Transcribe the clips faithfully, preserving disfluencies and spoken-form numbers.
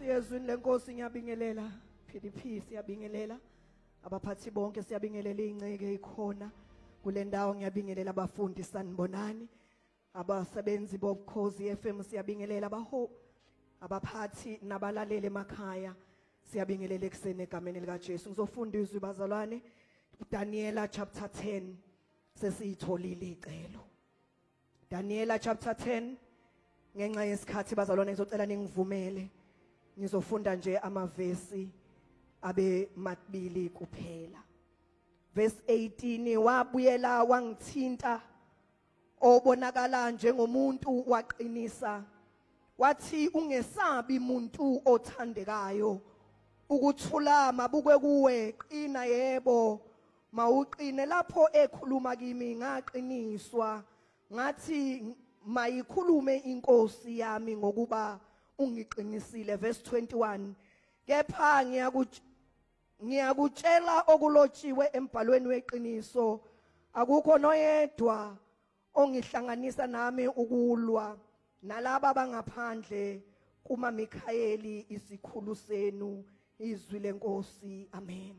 ezwini lenkosi ngiyabingelela P D P siyabingelela abaphathi bonke siyabingelela ingceke ikhona kule ndawo ngiyabingelela abafundi sanibonani abasebenzi bobukhozi F M siyabingelela abaho abaphathi nabalaleli emakhaya siyabingelela eksene egameni lika Jesu ngizofunda izwi bazalwane Daniela chapter ten sesiyitholile icelo Daniela chapter ten ngenxa yesikhathi bazalwane ngizocela ningivumele ngizofunda nje amavesi abe mabili kuphela verse eighteen wabuyela wangithinta obonakala njengomuntu waqinisa wathi ungesabi umuntu othandekayo ukuthulama bukwe kuwe qina yebo mawuqine lapho ekhuluma kimi ngaqiniswa ngathi mayikhulume inkosi yami ngokuba ungiqinisile verse twenty-one kepha ngiyakutshela okulotshiwe embhalweni weqiniso akukho noyedwa ongihlanganisa nami ukulwa nalabo bangaphandle kuma Mikhayeli isikhulu senu izwi lenkosi amen.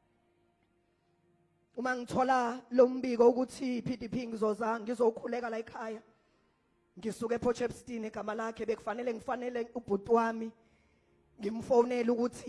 Uma ngithola lo mbiko ukuthi P D P ngizoza ngizokhuleka la ekhaya ngisuke ePortshepstone igama lakhe bekufanele ngifanele ubhuti wami ngimfonela ukuthi